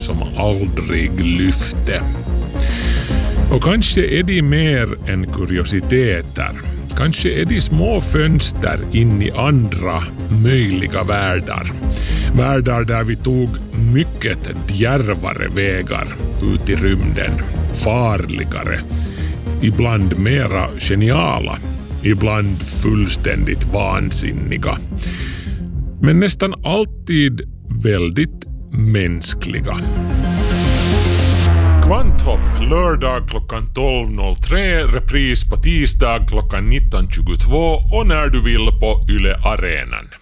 som aldrig lyfte. Och kanske är de mer än kuriositeter. Kanske är de små fönster in i andra möjliga världar. Världar där vi tog mycket djärvare vägar ut i rymden. Farligare. Ibland mera geniala. Ibland fullständigt vansinniga. Men nästan alltid väldigt mänskliga. Kvanthopp lördag klockan 12.03, repris på tisdag klockan 19.22 och när du vill på Yle Arenan.